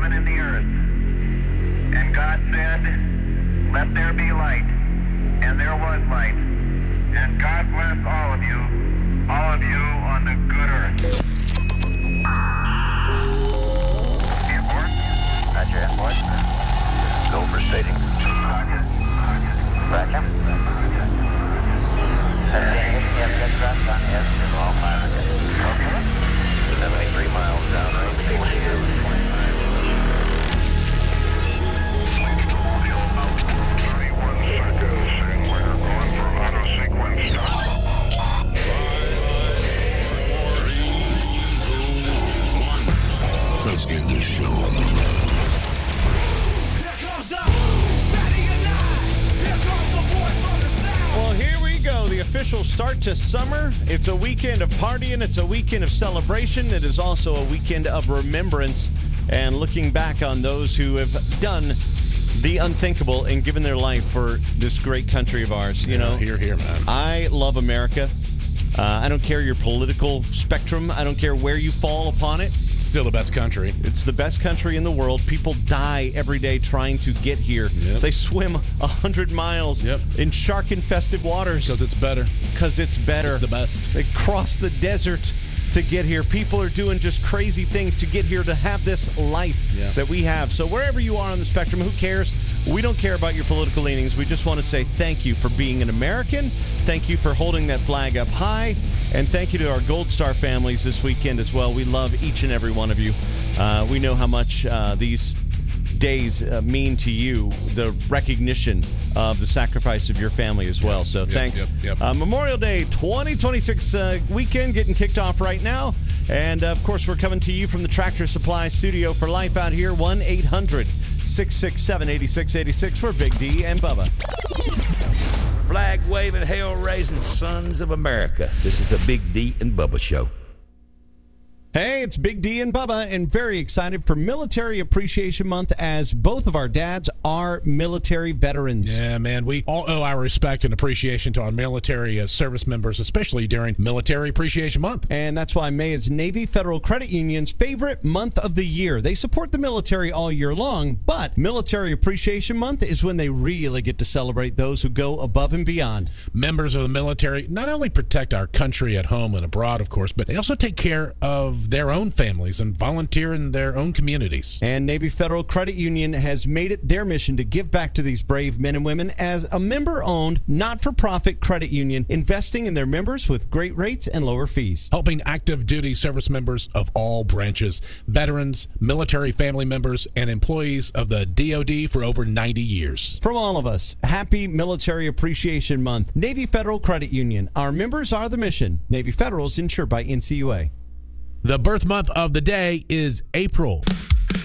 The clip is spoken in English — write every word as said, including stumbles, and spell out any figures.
heaven and the earth. And God said, let there be light. And there was light. And God bless all of you, all of you on the good earth. Airport? Roger, airport. Go for staging. Roger. Roger. seventeen, yes, that's right, done, yes, all five. Okay. seventy-three miles down, right? twenty-two, twenty-five. thirty-one seconds, and we're going for auto sequence start. Let's get this show on the road. Well, here we go. The official start to summer. It's a weekend of partying. It's a weekend of celebration. It is also a weekend of remembrance and looking back on those who have done the unthinkable and given their life for this great country of ours. You yeah, know, here, here, man. I love America. Uh, I don't care your political spectrum. I don't care where you fall upon it. Still the best country. It's the best country in the world. People die every day trying to get here. Yep. They swim one hundred miles yep. in shark-infested waters. Because it's better. Because it's better. It's the best. They cross the desert to get here. People are doing just crazy things to get here, to have this life yeah. that we have. So wherever you are on the spectrum, who cares? We don't care about your political leanings. We just want to say thank you for being an American. Thank you for holding that flag up high. And thank you to our Gold Star families this weekend as well. We love each and every one of you. Uh, we know how much uh, these days uh, mean to you, the recognition of the sacrifice of your family as well. So yep, thanks. Yep, yep. Uh, Memorial Day twenty twenty-six uh, weekend getting kicked off right now. And, uh, of course, we're coming to you from the Tractor Supply Studio for life out here. one eight hundred six six seven eight six eight six. We're Big D and Bubba. Flag-waving, hell-raising sons of America. This is a Big D and Bubba show. Hey, it's Big D and Bubba, and very excited for Military Appreciation Month as both of our dads are military veterans. Yeah, man, we all owe our respect and appreciation to our military uh, service members, especially during Military Appreciation Month. And that's why May is Navy Federal Credit Union's favorite month of the year. They support the military all year long, but Military Appreciation Month is when they really get to celebrate those who go above and beyond. Members of the military not only protect our country at home and abroad, of course, but they also take care of their own families and volunteer in their own communities. And Navy Federal Credit Union has made it their mission to give back to these brave men and women as a member-owned, not-for-profit credit union, investing in their members with great rates and lower fees. Helping active duty service members of all branches, veterans, military family members, and employees of the D O D for over ninety years. From all of us, happy Military Appreciation Month. Navy Federal Credit Union. Our members are the mission. Navy Federal is insured by N C U A. The birth month of the day is April.